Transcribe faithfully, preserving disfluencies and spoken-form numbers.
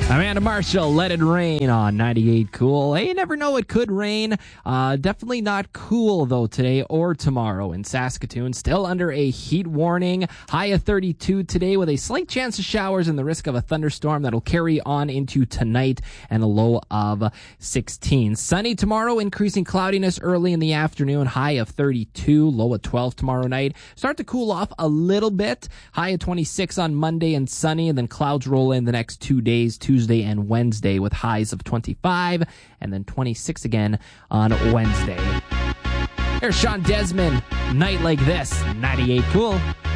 Amanda Marshall, Let It Rain on ninety-eight Cool. Hey, you never know, it could rain. Uh, definitely not cool, though, today or tomorrow in Saskatoon. Still under a heat warning. High of thirty-two today with a slight chance of showers and the risk of a thunderstorm that'll carry on into tonight, and a low of sixteen. Sunny tomorrow, increasing cloudiness early in the afternoon. High of thirty-two, low of twelve tomorrow night. Start to cool off a little bit. High of twenty-six on Monday and sunny, and then clouds roll in the next two days, Tuesday and Wednesday, with highs of twenty-five and then twenty-six again on Wednesday. Here's Sean Desmond, Night Like This, ninety-eight Cool.